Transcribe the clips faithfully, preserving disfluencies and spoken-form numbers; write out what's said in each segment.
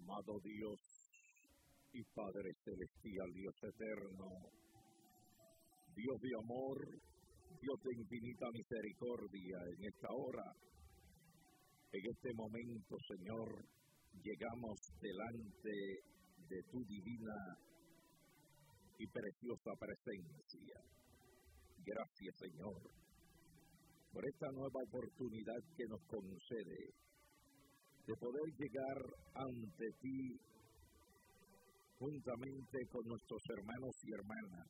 Amado Dios y Padre Celestial, Dios eterno, Dios de amor, Dios de infinita misericordia, en esta hora, en este momento, Señor, llegamos delante de tu divina y preciosa presencia. Gracias, Señor, por esta nueva oportunidad que nos concede de poder llegar ante ti juntamente con nuestros hermanos y hermanas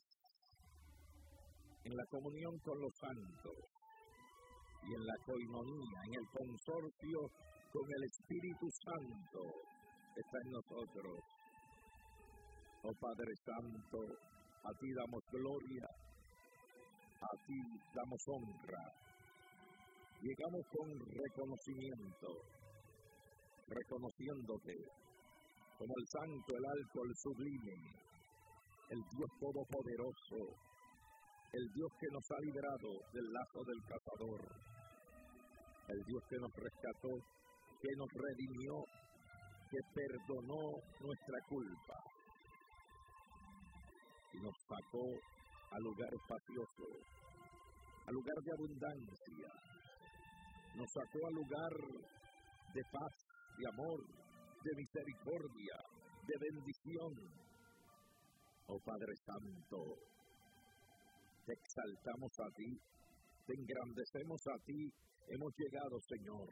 en la comunión con los santos y en la coinonía, en el consorcio con el Espíritu Santo que está en nosotros. Oh Padre Santo, a ti damos gloria, a ti damos honra. Llegamos con reconocimiento, reconociéndote como el santo, el alto, el sublime, el Dios todopoderoso, el Dios que nos ha librado del lazo del cazador, el Dios que nos rescató, que nos redimió, que perdonó nuestra culpa y nos sacó a lugar espacioso, a lugar de abundancia, nos sacó a lugar de paz, de amor, de misericordia, de bendición. Oh Padre Santo, te exaltamos a ti, te engrandecemos a ti. Hemos llegado, Señor,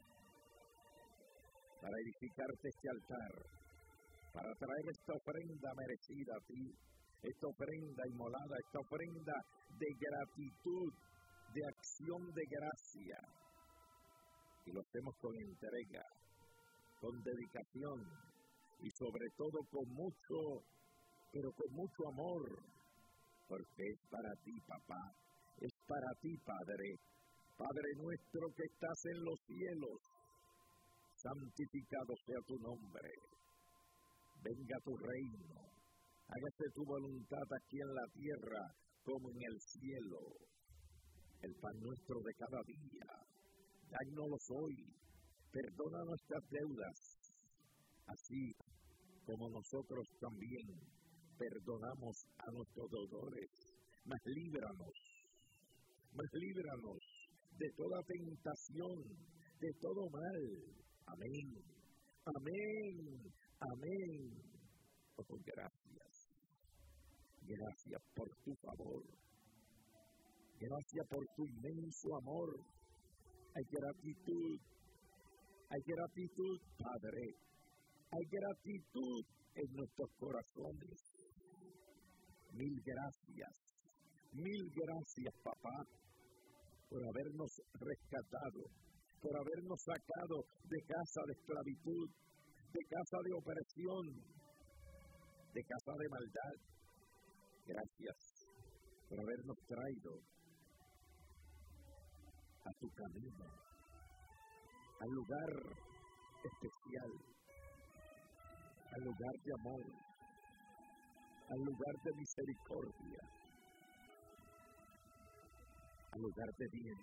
para edificarte este altar, para traer esta ofrenda merecida a ti, esta ofrenda inmolada, esta ofrenda de gratitud, de acción de gracia. Y lo hacemos con entrega, con dedicación y sobre todo con mucho, pero con mucho amor, porque es para ti, papá, es para ti, Padre, Padre nuestro que estás en los cielos, santificado sea tu nombre, venga tu reino, hágase tu voluntad aquí en la tierra como en el cielo. El pan nuestro de cada día, dánoslo hoy, perdona nuestras deudas, así como nosotros también perdonamos a nuestros deudores, mas líbranos, mas líbranos de toda tentación, de todo mal. Amén, amén, amén. Oh, gracias, gracias por tu favor, gracias por tu inmenso amor. Hay gratitud, hay gratitud, Padre, hay gratitud en nuestros corazones. Mil gracias, mil gracias, papá, por habernos rescatado, por habernos sacado de casa de esclavitud, de casa de opresión, de casa de maldad. Gracias por habernos traído a tu camino, al lugar especial, al lugar de amor, al lugar de misericordia, al lugar de bien,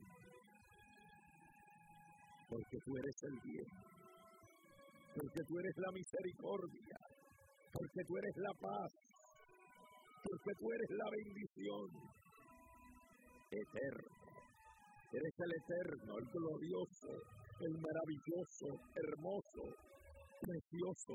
porque tú eres el bien, porque tú eres la misericordia, porque tú eres la paz, porque tú eres la bendición eterna. Eres el eterno, el glorioso, el maravilloso, hermoso, precioso,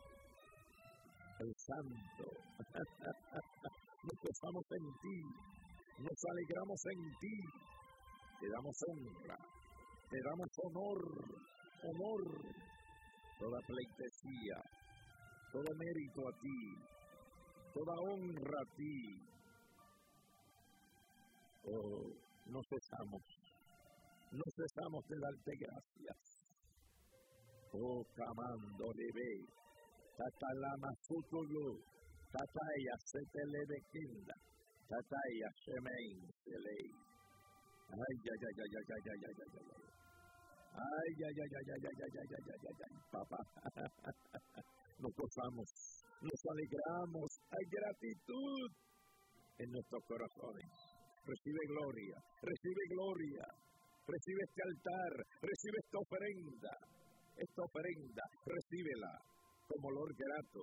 el santo. Nos gozamos en ti, nos alegramos en ti, te damos honra, te damos honor, honor, toda pleitesía, todo mérito a ti, toda honra a ti. Oh, no cesamos, no cesamos de darte gracias. Oh, camando leve, tatalama futulu, tataya setele de kinda, tataya shemein selei. Ay, ay, ay, ay, ay, ay, ay, ay, ay, ay. Ay, ay, ay, ay, ay, ay, ay, ay, ay, ay, ay, ay, papá. Nos gozamos, nos alegramos, hay gratitud en nuestros corazones. Recibe gloria, recibe gloria, recibe este altar, recibe esta ofrenda, esta ofrenda, recíbela, como olor grato,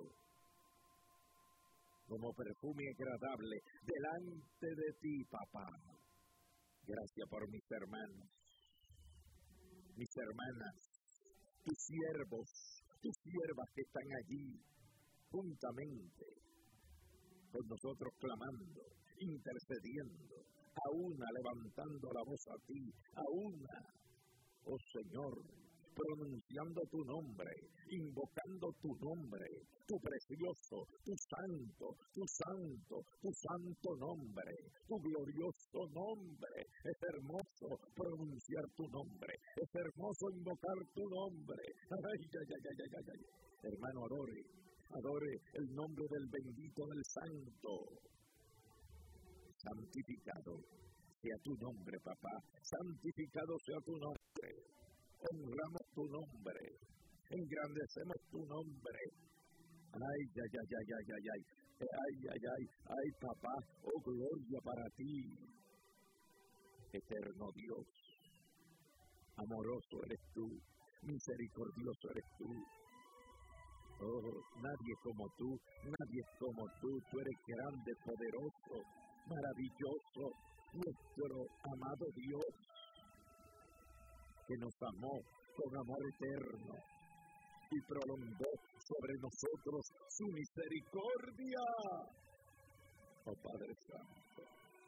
como perfume agradable delante de ti, papá. Gracias por mis hermanos, mis hermanas, tus siervos, tus siervas que están allí juntamente con nosotros clamando, intercediendo, a una levantando la voz a ti, a una, oh Señor, pronunciando tu nombre, invocando tu nombre, tu precioso, tu santo, tu santo, tu santo nombre, tu glorioso nombre. Es hermoso pronunciar tu nombre, es hermoso invocar tu nombre. Ay, ay, ay, ay, ay, ay. Hermano, adore, adore el nombre del bendito, del santo. Santificado sea tu nombre, papá, santificado sea tu nombre. Honramos tu nombre, engrandecemos tu nombre. Ay, ay, ay, ay, ay, ay, ay, ay, ay, ay, ay, papá, oh gloria para ti, eterno Dios, amoroso eres tú, misericordioso eres tú. Oh, nadie como tú, nadie como tú, tú eres grande, poderoso, maravilloso, nuestro amado Dios, que nos amó con amor eterno y prolongó sobre nosotros su misericordia. Oh Padre Santo,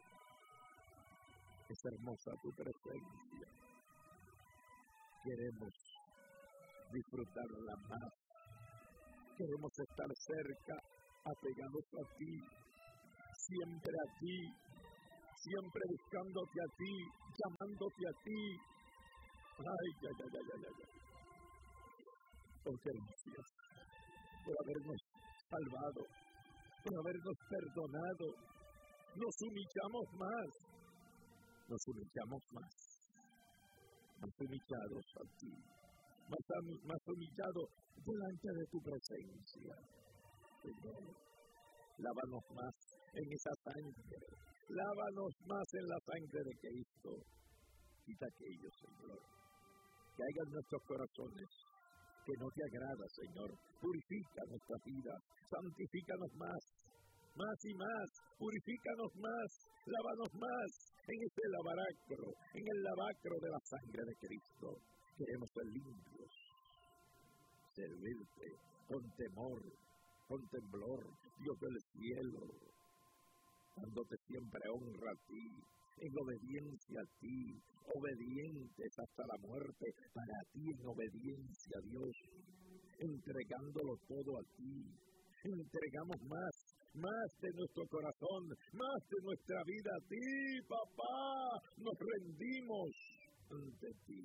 es hermosa tu presencia. Queremos disfrutarla más. Queremos estar cerca, apegados a ti, siempre a ti, siempre buscándote a ti, llamándote a ti. Ay, ay, ay, ay, ay, ay. Oh, gracias por habernos salvado, por habernos perdonado. Nos humillamos más, nos humillamos más, más humillados a ti, más, más humillados delante de tu presencia. Señor, lávanos más en esa sangre, lávanos más en la sangre de Cristo. Quita aquello, Señor, que haya en nuestros corazones que no te agrada, Señor. Purifica nuestra vida, santifícanos más, más y más, purifícanos más, lávanos más en ese lavacro, en el lavacro de la sangre de Cristo. Queremos ser limpios, servirte con temor, con temblor, Dios del cielo, dándote siempre honra a ti, en obediencia a ti, obedientes hasta la muerte, para ti en obediencia a Dios, entregándolo todo a ti. Entregamos más, más de nuestro corazón, más de nuestra vida a ti, papá. Nos rendimos ante ti.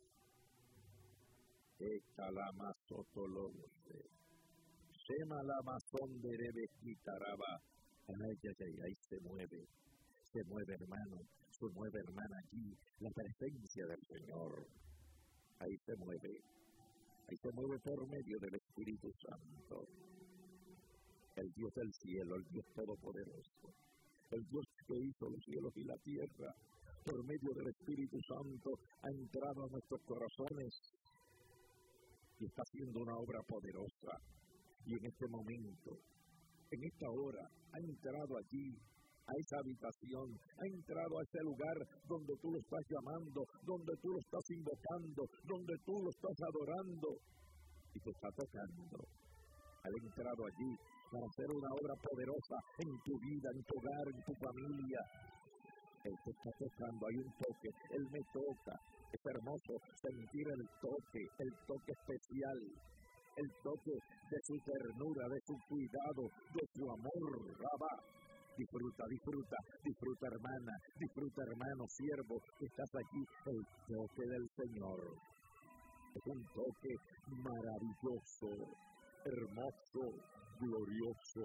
Ecalamazotolose, Semalamazón de Rebequitaraba. Ay, ay, ay, ay, se mueve. Se mueve, hermano, se mueve, hermana, aquí, la presencia del Señor. Ahí se mueve, ahí se mueve por medio del Espíritu Santo. El Dios del cielo, el Dios todopoderoso, el Dios que hizo los cielos y la tierra, por medio del Espíritu Santo, ha entrado a nuestros corazones y está haciendo una obra poderosa. Y en este momento, en esta hora, ha entrado allí, a esa habitación, ha entrado a ese lugar donde tú lo estás llamando, donde tú lo estás invocando, donde tú lo estás adorando, y te está tocando. Ha entrado allí para hacer una obra poderosa en tu vida, en tu hogar, en tu familia. Él te está tocando, hay un toque, Él me toca. Es hermoso sentir el toque, el toque especial, el toque de su ternura, de su cuidado, de su amor. Rabá. Disfruta, disfruta, disfruta, hermana, disfruta, hermano, siervo, que estás aquí. El toque del Señor es un toque maravilloso, hermoso, glorioso.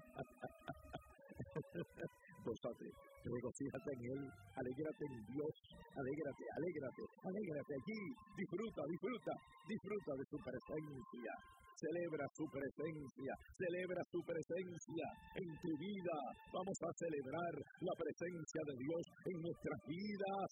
Gózate, regocíjate en Él, alégrate en Dios, alégrate, alégrate, alégrate allí, disfruta, disfruta, disfruta de su presencia, celebra su presencia, celebra su presencia en tu vida. Vamos a celebrar la presencia de Dios en nuestras vidas.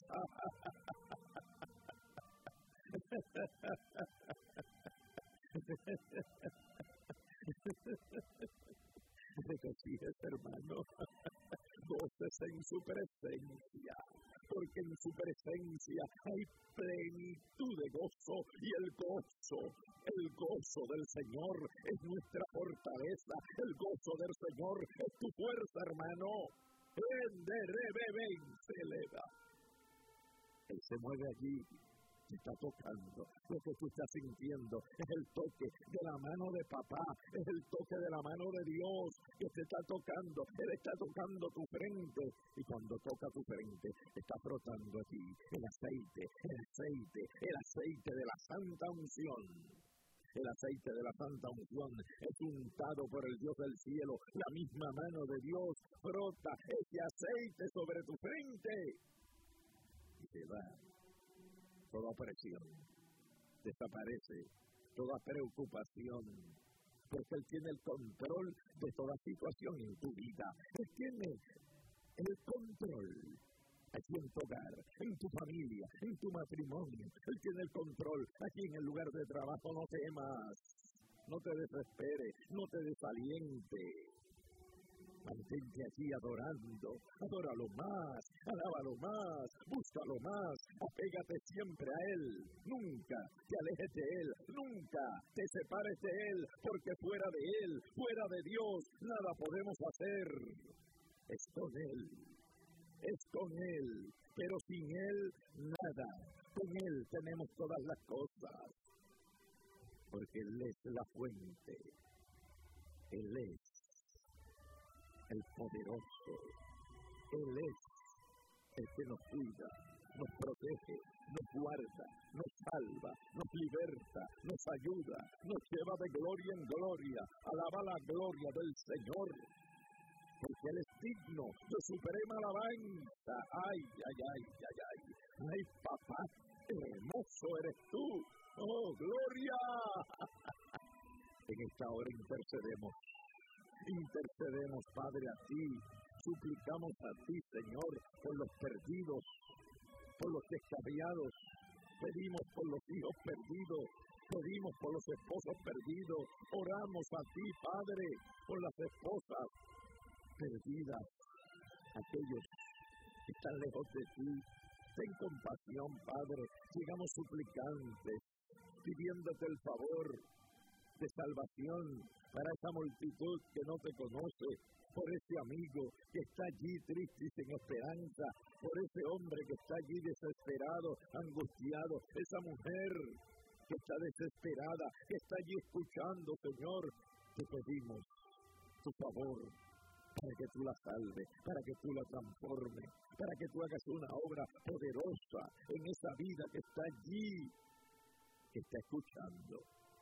su presencia, porque en su presencia hay plenitud de gozo, y el gozo, el gozo del Señor es nuestra fortaleza, el gozo del Señor es tu fuerza, hermano. Se eleva. Él se mueve allí, te está tocando. Lo que tú estás sintiendo es el toque de la mano de papá, es el toque de la mano de Dios que te está tocando. Él está tocando tu frente, y cuando toca tu frente, está frotando aquí el aceite, el aceite, el aceite de la santa unción. El aceite de la santa unción es untado por el Dios del cielo. La misma mano de Dios frota ese aceite sobre tu frente y te va. Toda presión desaparece, toda preocupación, porque Él tiene el control de toda situación en tu vida. Él tiene el control aquí en tu hogar, en tu familia, en tu matrimonio. Él tiene el control aquí en el lugar de trabajo. No temas, no te desesperes, no te desalientes. Mantente allí adorando, adóralo más, alábalo más, búscalo más, apégate siempre a Él, nunca te alejes de Él, nunca te separes de Él, porque fuera de Él, fuera de Dios, nada podemos hacer. Es con Él, es con Él, pero sin Él, nada. Con Él tenemos todas las cosas, porque Él es la fuente, Él es el poderoso, Él es el que nos cuida, nos protege, nos guarda, nos salva, nos liberta, nos ayuda, nos lleva de gloria en gloria. Alaba la gloria del Señor, porque Él es digno de suprema alabanza. Ay, ay, ay, ay, ay, ay, papá, hermoso eres tú. Oh, gloria. En esta hora intercedemos. Intercedemos, Padre, a ti, suplicamos a ti, Señor, por los perdidos, por los extraviados, pedimos por los hijos perdidos, pedimos por los esposos perdidos, oramos a ti, Padre, por las esposas perdidas, aquellos que están lejos de ti. Ten compasión, Padre, sigamos suplicantes, pidiéndote el favor de salvación para esa multitud que no te conoce, por ese amigo que está allí triste y sin esperanza, por ese hombre que está allí desesperado, angustiado, esa mujer que está desesperada, que está allí escuchando. Señor, te pedimos tu favor para que tú la salves, para que tú la transformes, para que tú hagas una obra poderosa en esa vida que está allí, que está escuchando.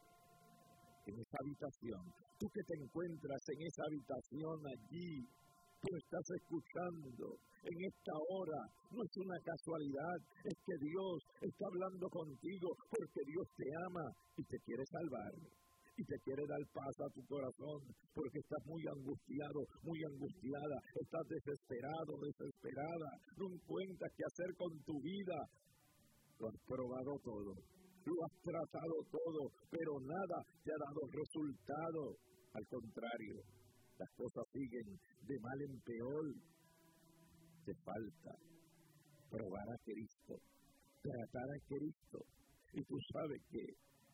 En esa habitación, tú que te encuentras en esa habitación allí, tú estás escuchando en esta hora, no es una casualidad, es que Dios está hablando contigo, porque Dios te ama y te quiere salvar, y te quiere dar paz a tu corazón, porque estás muy angustiado, muy angustiada, estás desesperado, desesperada, no encuentras qué hacer con tu vida. Lo has probado todo, lo has tratado todo, pero nada te ha dado resultado. Al contrario, las cosas siguen de mal en peor. Te falta probar a Cristo, tratar a Cristo, y tú sabes que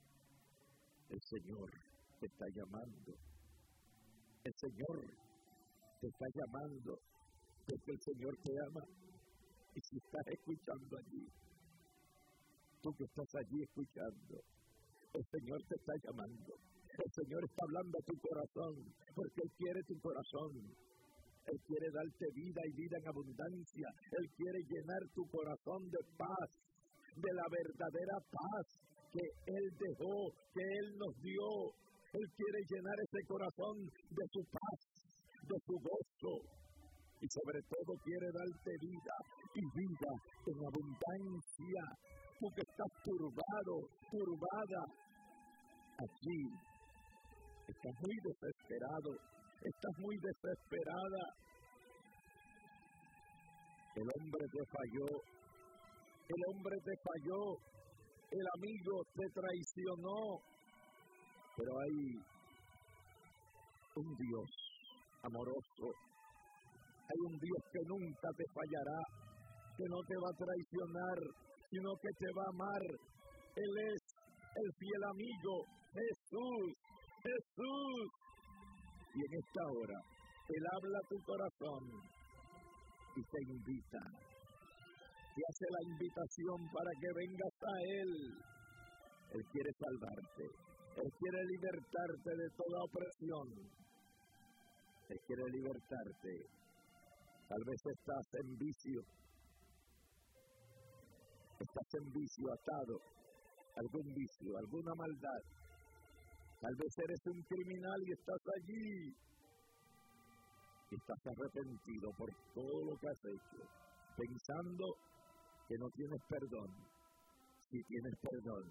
el Señor te está llamando. El Señor te está llamando, porque el Señor te ama. Y si estás escuchando allí, tú que estás allí escuchando, el Señor te está llamando. El Señor está hablando a tu corazón, porque Él quiere tu corazón. Él quiere darte vida y vida en abundancia. Él quiere llenar tu corazón de paz, de la verdadera paz que Él dejó, que Él nos dio. Él quiere llenar ese corazón de su paz, de su gozo, y sobre todo quiere darte vida y vida en abundancia. Tú que estás turbado, turbada, allí estás muy desesperado, estás muy desesperada. El hombre te falló, el hombre te falló, el amigo te traicionó, pero hay un Dios amoroso Hay un Dios que nunca te fallará, que no te va a traicionar, sino que te va a amar. Él es el fiel amigo, Jesús, Jesús. Y en esta hora, Él habla a tu corazón y te invita. Te hace la invitación para que vengas a Él. Él quiere salvarte. Él quiere libertarte de toda opresión. Él quiere libertarte. Tal vez estás en vicio. Estás en vicio, atado. Algún vicio, alguna maldad. Tal vez eres un criminal y estás allí. Y estás arrepentido por todo lo que has hecho. Pensando que no tienes perdón. Si tienes perdón.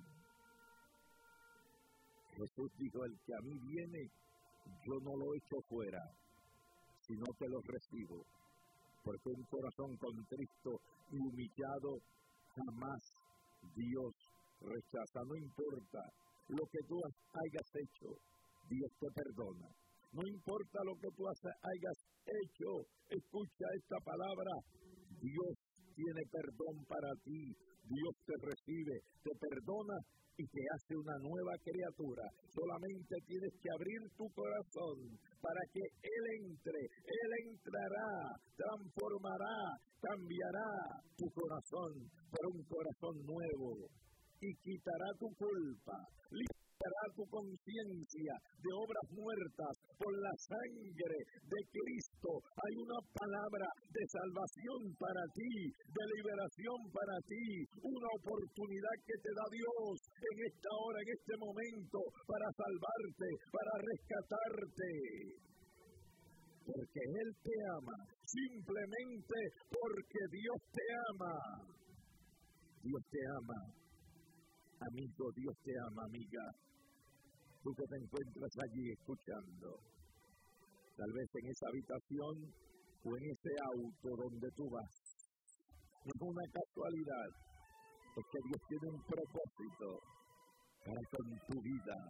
Jesús dijo, el que a mí viene, yo no lo echo fuera, sino que lo recibo. Porque un corazón contristo y humillado, jamás Dios rechaza. No importa lo que tú hayas hecho, Dios te perdona. No importa lo que tú hayas hecho, escucha esta palabra. Dios tiene perdón para ti. Dios te recibe, te perdona y te hace una nueva criatura. Solamente tienes que abrir tu corazón para que Él entre. Él entrará, transformará, cambiará tu corazón por un corazón nuevo y quitará tu culpa. Limpiará tu conciencia de obras muertas por la sangre de Cristo. Hay una palabra de salvación para ti, de liberación para ti, una oportunidad que te da Dios en esta hora, en este momento, para salvarte, para rescatarte. Porque Él te ama, simplemente porque Dios te ama. Dios te ama. Amigo, Dios te ama, amiga. Tú que te encuentras allí escuchando, tal vez en esa habitación o en ese auto donde tú vas. No es una casualidad, es que Dios tiene un propósito para con tu vida.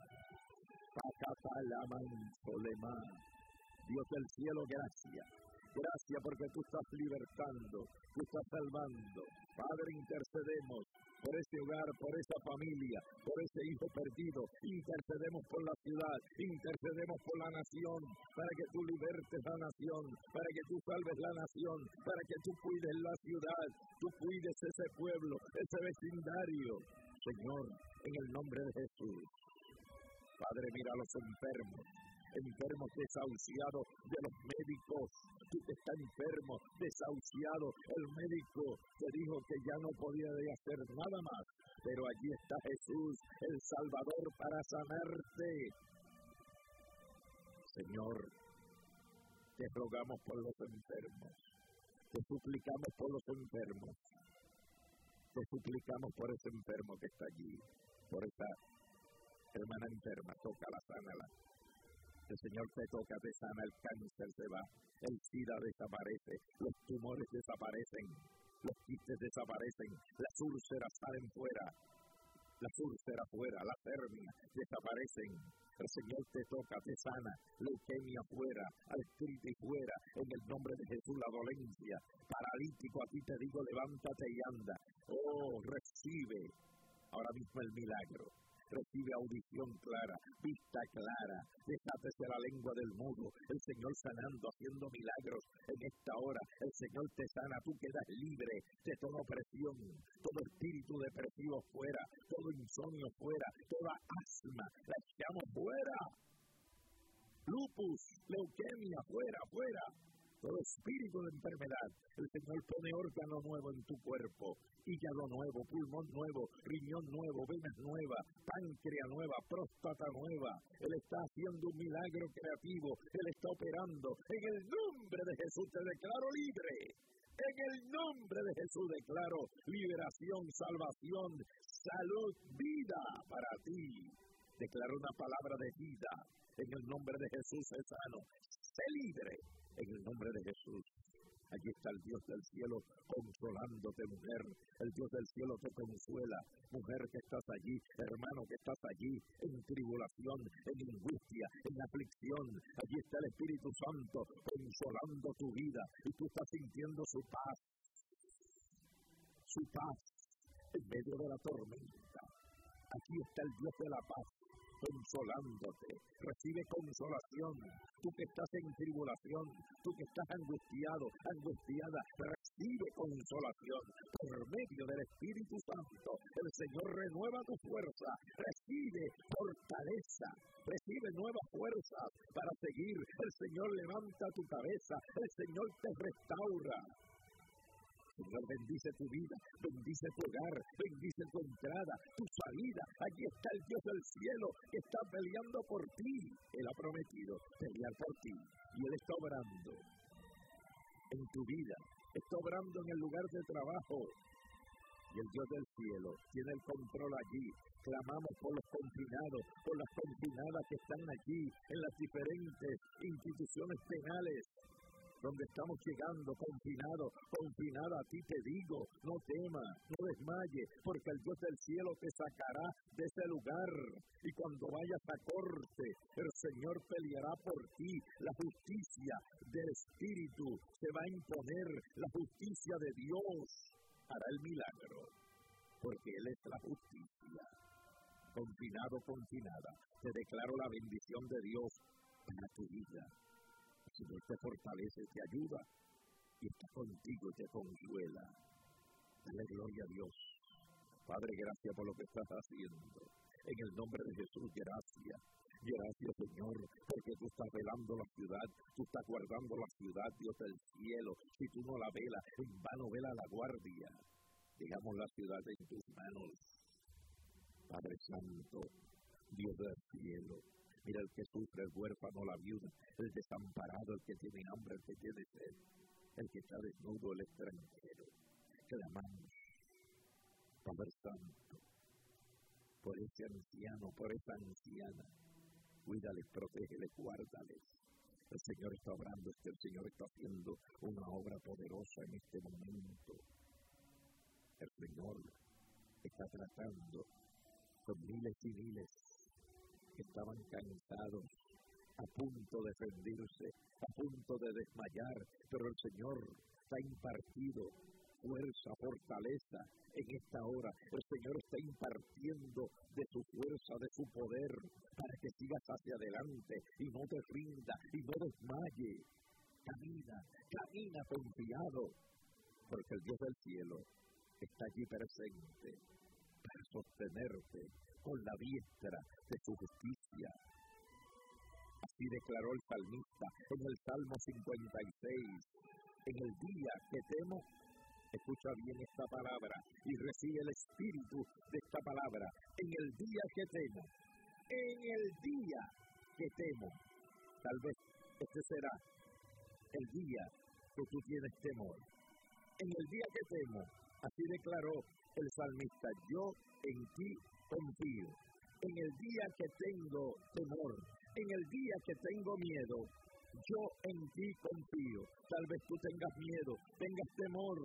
Dios del cielo, gracias. Gracias porque tú estás libertando, tú estás salvando. Padre, intercedemos por ese hogar, por esa familia, por ese hijo perdido. Intercedemos por la ciudad, intercedemos por la nación, para que tú libertes la nación, para que tú salves la nación, para que tú cuides la ciudad, tú cuides ese pueblo, ese vecindario. Señor, en el nombre de Jesús. Padre, mira a los enfermos. Enfermos desahuciados de los médicos. Tú que estás enfermo, desahuciado. El médico te dijo que ya no podía hacer nada más. Pero allí está Jesús, el Salvador, para sanarte. Señor, te rogamos por los enfermos. Te suplicamos por los enfermos. Te suplicamos por ese enfermo que está allí. Por esa hermana enferma. Tócala, sánala. El Señor te toca, te sana, el cáncer se va, el SIDA desaparece, los tumores desaparecen, los quistes desaparecen, las úlceras salen fuera, las úlceras fuera, las hernias desaparecen. El Señor te toca, te sana, leucemia fuera, artritis fuera, en el nombre de Jesús, la dolencia. Paralítico, a ti te digo, levántate y anda. Oh, recibe ahora mismo el milagro. Recibe audición clara, vista clara, desátese la lengua del mudo, el Señor sanando, haciendo milagros en esta hora. El Señor te sana, tú quedas libre de toda opresión, todo espíritu depresivo fuera, todo insomnio fuera, toda asma, la echamos fuera. Lupus, leucemia, fuera, fuera. Todo espíritu de enfermedad, el Señor pone órgano nuevo en tu cuerpo, hígado nuevo, pulmón nuevo, riñón nuevo, venas nuevas, páncreas nueva, próstata nueva. Él está haciendo un milagro creativo, Él está operando. En el nombre de Jesús te declaro libre. En el nombre de Jesús declaro liberación, salvación, salud, vida para ti. Declaro una palabra de vida. En el nombre de Jesús es sano. Sé libre. En el nombre de Jesús. Allí está el Dios del cielo consolándote, mujer. El Dios del cielo te consuela. Mujer que estás allí, hermano que estás allí, en tribulación, en angustia, en aflicción. Allí está el Espíritu Santo consolando tu vida y tú estás sintiendo su paz. Su paz en medio de la tormenta. Aquí está el Dios de la paz consolándote. Recibe consolación. Tú que estás en tribulación, tú que estás angustiado, angustiada, recibe consolación. Por medio del Espíritu Santo, el Señor renueva tu fuerza. Recibe fortaleza. Recibe nueva fuerza para seguir. El Señor levanta tu cabeza. El Señor te restaura. Señor, bendice tu vida, bendice tu hogar, bendice tu entrada, tu salida. Allí está el Dios del cielo que está peleando por ti. Él ha prometido pelear por ti y Él está obrando en tu vida, está obrando en el lugar de trabajo. Y el Dios del cielo tiene el control allí. Clamamos por los confinados, por las confinadas que están allí en las diferentes instituciones penales donde estamos llegando, confinados, confinada. A ti te digo, no temas, no desmayes, porque el Dios del cielo te sacará de ese lugar. Y cuando vayas a corte, el Señor peleará por ti. La justicia del Espíritu se va a imponer, la justicia de Dios hará el milagro, porque Él es la justicia. Confinado, confinada, te declaro la bendición de Dios para tu vida. El Señor te fortalece, te ayuda y está contigo y te consuela. Dale gloria a Dios. Padre, gracias por lo que estás haciendo. En el nombre de Jesús, gracias. Gracias, Señor, porque tú estás velando la ciudad, tú estás guardando la ciudad, Dios del cielo. Si tú no la velas, en vano vela la guardia. Dejamos la ciudad en tus manos. Padre Santo, Dios del cielo. Mira el que sufre, el huérfano, la viuda, el desamparado, el que tiene hambre, el que tiene sed, el que está desnudo, el extranjero. Clamamos, Padre Santo, por ese anciano, por esa anciana. Cuídales, protégeles, guárdales. El Señor está obrando, el Señor está haciendo una obra poderosa en este momento. El Señor está tratando con miles y miles que estaban cansados, a punto de rendirse, a punto de desmayar, pero el Señor está impartido fuerza, fortaleza en esta hora. El Señor está impartiendo de su fuerza, de su poder, para que sigas hacia adelante y no te rinda y no desmaye. Camina, camina confiado, porque el Dios del cielo está allí presente para sostenerte con la diestra de su justicia. Así declaró el salmista en el Salmo cincuenta y seis. En el día que temo, escucha bien esta palabra y recibe el espíritu de esta palabra. En el día que temo, en el día que temo, tal vez este será el día que tú tienes temor. En el día que temo, así declaró el salmista, yo en ti confío. En el día que tengo temor, en el día que tengo miedo, yo en ti confío. Tal vez tú tengas miedo, tengas temor.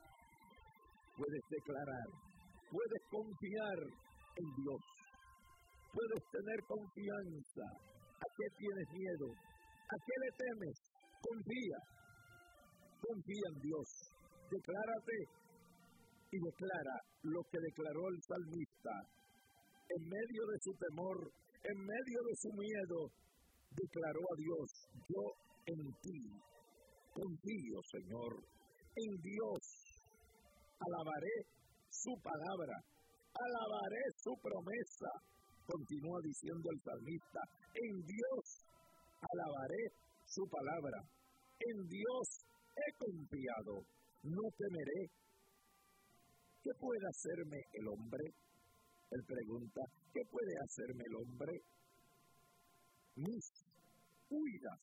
Puedes declarar, puedes confiar en Dios, puedes tener confianza. ¿A qué tienes miedo? ¿A qué le temes? Confía, confía en Dios. Declárate y declara lo que declaró el salmista. En medio de su temor, en medio de su miedo, declaró a Dios, yo en ti confío, Señor. En Dios alabaré su palabra, alabaré su promesa. Continúa diciendo el salmista, en Dios alabaré su palabra. En Dios he confiado, no temeré. ¿Qué puede hacerme el hombre? Él pregunta, ¿qué puede hacerme el hombre? Mis huidas,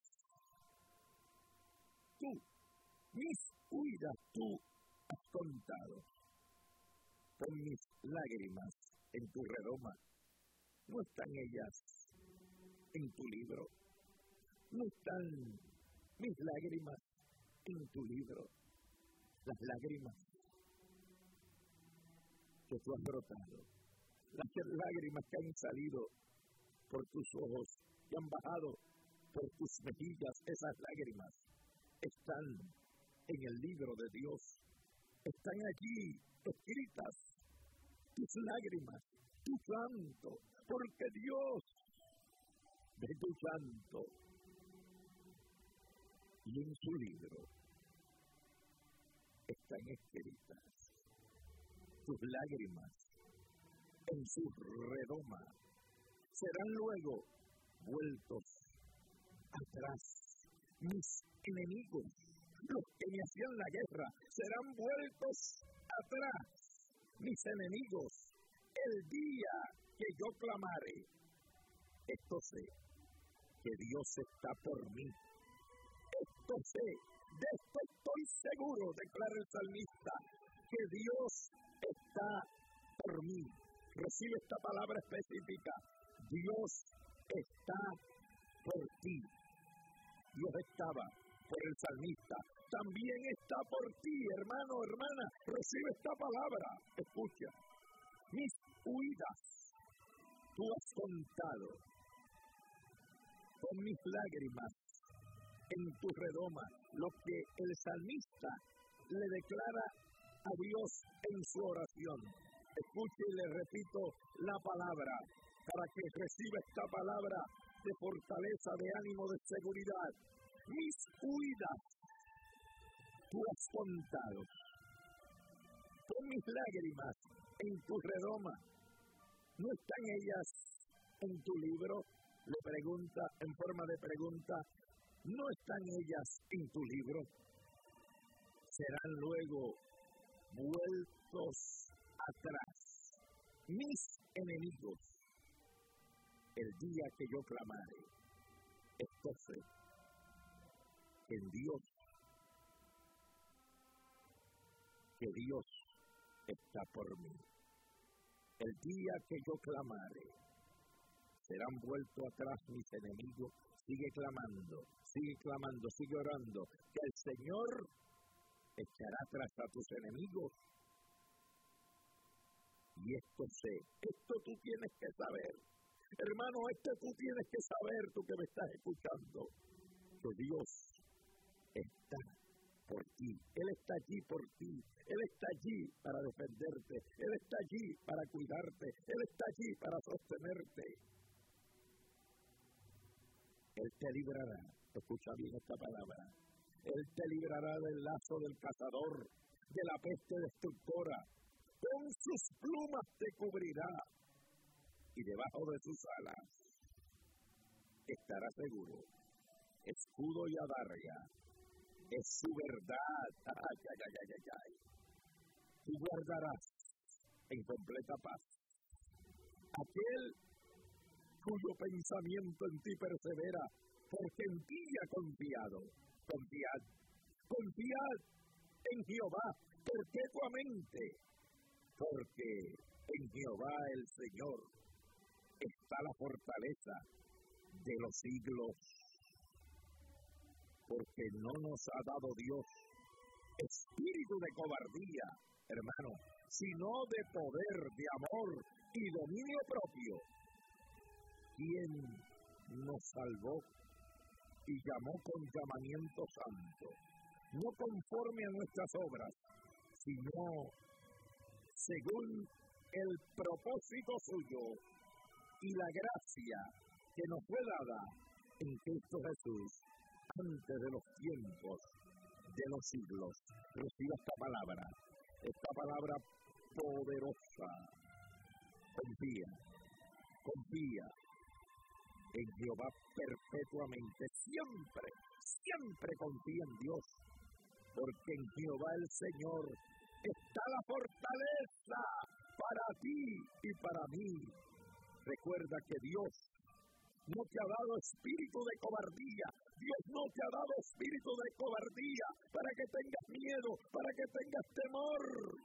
tú, mis huidas tú has contado. Pon mis lágrimas en tu redoma. ¿No están ellas en tu libro? ¿No están mis lágrimas en tu libro. Las lágrimas que tú has brotado, las lágrimas que han salido por tus ojos, que han bajado por tus mejillas, esas lágrimas están en el libro de Dios. Están allí escritas tus lágrimas, tu llanto, porque Dios ve tu llanto. Y en su libro están escritas tus lágrimas en su redoma. Serán luego vueltos atrás mis enemigos, los que me hacían la guerra, serán vueltos atrás mis enemigos, el día que yo clamare. Esto sé, que Dios está por mí. Esto sé, de esto estoy seguro, declara el salmista, que Dios está por mí. Recibe esta palabra específica. Dios está por ti. Dios estaba por el salmista. También está por ti, hermano, hermana. Recibe esta palabra. Escucha. Mis huidas tú has contado con mis lágrimas en tu redoma. Lo que el salmista le declara a Dios en su oración. Escuche y le repito la palabra para que reciba esta palabra de fortaleza, de ánimo, de seguridad. Mis huidas tú has contado con mis lágrimas en tu redoma. ¿No están ellas en tu libro? Le pregunta en forma de pregunta. ¿No están ellas en tu libro? Serán luego vueltos atrás mis enemigos el día que yo clamare. Esto sé, que en Dios, que Dios está por mí. El día que yo clamare, serán vueltos atrás mis enemigos. Sigue clamando, sigue clamando, sigue orando, que el Señor echará atrás a tus enemigos. Y esto sé, esto tú tienes que saber. Hermano, esto tú tienes que saber, tú que me estás escuchando, que Dios está por ti. Él está allí por ti. Él está allí para defenderte. Él está allí para cuidarte. Él está allí para sostenerte. Él te librará. Escucha bien esta palabra. Él te librará del lazo del cazador, de la peste destructora. Con sus plumas te cubrirá y debajo de sus alas estará seguro. Escudo y adarga es su verdad. Ay, ay, ay, ay, ay, ay. Tú guardarás en completa paz aquel cuyo pensamiento en ti persevera, porque en ti ha confiado. Confiad, confiad en Jehová, perpetuamente, porque en Jehová el Señor está la fortaleza de los siglos. Porque no nos ha dado Dios espíritu de cobardía, hermano, sino de poder, de amor y dominio propio. Quien nos salvó y llamó con llamamiento santo, no conforme a nuestras obras, sino según el propósito suyo y la gracia que nos fue dada en Cristo Jesús antes de los tiempos de los siglos. Reciba esta palabra, esta palabra poderosa. Confía, confía en Jehová perpetuamente. Siempre, siempre confía en Dios, porque en Jehová el Señor está la fortaleza para ti y para mí. Recuerda que Dios no te ha dado espíritu de cobardía. Dios no te ha dado espíritu de cobardía para que tengas miedo, para que tengas temor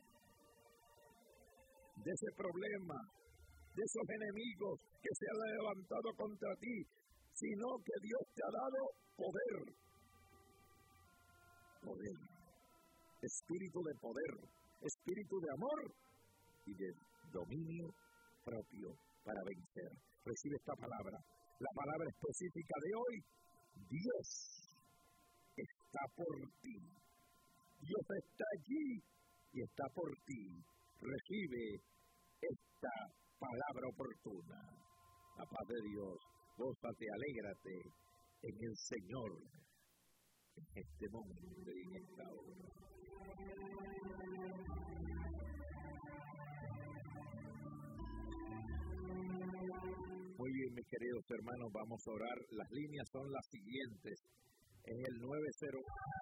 de ese problema, de esos enemigos que se han levantado contra ti, sino que Dios te ha dado poder. poder, espíritu de poder, espíritu de amor y de dominio propio para vencer. Recibe esta palabra, la palabra específica de hoy. Dios está por ti. Dios está allí y está por ti. Recibe esta palabra oportuna. La paz de Dios, gózate, alégrate en el Señor en este momento y en esta hora. Muy bien, mis queridos hermanos, vamos a orar. Las líneas son las siguientes. En el nueve cero